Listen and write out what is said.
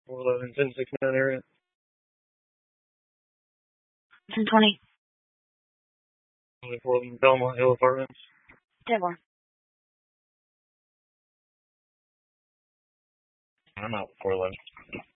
411, 1069 area. 1020. 411 Belmont Hill Apartments. Dearborn. I'm out 411.